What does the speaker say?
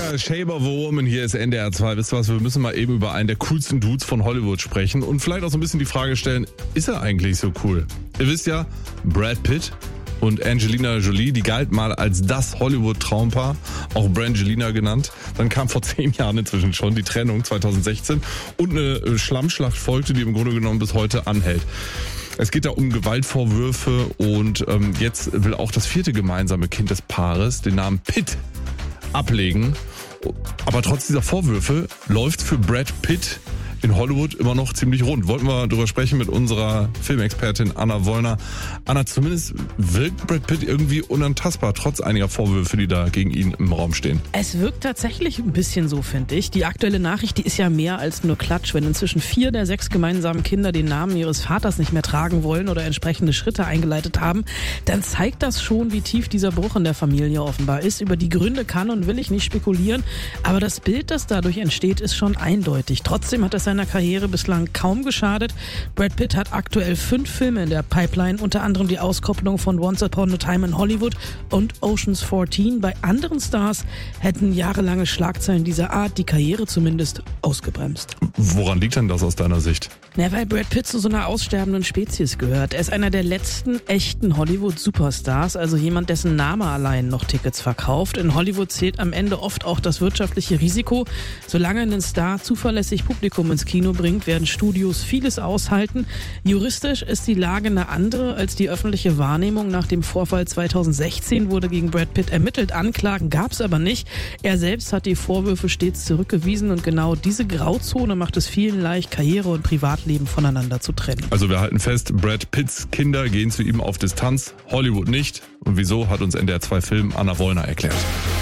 Ja, Shape of a Woman, hier ist NDR 2. Wisst ihr was, wir müssen mal eben über einen der coolsten Dudes von Hollywood sprechen und vielleicht auch so ein bisschen die Frage stellen, ist er eigentlich so cool? Ihr wisst ja, Brad Pitt und Angelina Jolie, die galt mal als das Hollywood-Traumpaar, auch Brangelina genannt. Dann kam vor 10 Jahren inzwischen schon die Trennung 2016 und eine Schlammschlacht folgte, die im Grunde genommen bis heute anhält. Es geht da um Gewaltvorwürfe und jetzt will auch das 4. gemeinsame Kind des Paares den Namen Pitt ablegen. Aber trotz dieser Vorwürfe läuft für Brad Pitt in Hollywood immer noch ziemlich rund. Wollten wir darüber sprechen mit unserer Filmexpertin Anna Wollner. Anna, zumindest wirkt Brad Pitt irgendwie unantastbar, trotz einiger Vorwürfe, die da gegen ihn im Raum stehen. Es wirkt tatsächlich ein bisschen so, finde ich. Die aktuelle Nachricht, die ist ja mehr als nur Klatsch. Wenn inzwischen 4 der 6 gemeinsamen Kinder den Namen ihres Vaters nicht mehr tragen wollen oder entsprechende Schritte eingeleitet haben, dann zeigt das schon, wie tief dieser Bruch in der Familie offenbar ist. Über die Gründe kann und will ich nicht spekulieren, aber das Bild, das dadurch entsteht, ist schon eindeutig. Trotzdem hat es seiner Karriere bislang kaum geschadet. Brad Pitt hat aktuell 5 Filme in der Pipeline, unter anderem die Auskopplung von Once Upon a Time in Hollywood und Ocean's 14. Bei anderen Stars hätten jahrelange Schlagzeilen dieser Art die Karriere zumindest ausgebremst. Woran liegt denn das aus deiner Sicht? Na, weil Brad Pitt zu so einer aussterbenden Spezies gehört. Er ist einer der letzten echten Hollywood-Superstars, also jemand, dessen Name allein noch Tickets verkauft. In Hollywood zählt am Ende oft auch das wirtschaftliche Risiko. Solange ein Star zuverlässig Publikum ins Kino bringt, werden Studios vieles aushalten. Juristisch ist die Lage eine andere als die öffentliche Wahrnehmung. Nach dem Vorfall 2016 wurde gegen Brad Pitt ermittelt. Anklagen gab es aber nicht. Er selbst hat die Vorwürfe stets zurückgewiesen und genau diese Grauzone macht es vielen leicht, Karriere und Privatleben voneinander zu trennen. Also wir halten fest, Brad Pitts Kinder gehen zu ihm auf Distanz, Hollywood nicht. Und wieso, hat uns NDR 2 Film Anna Wollner erklärt.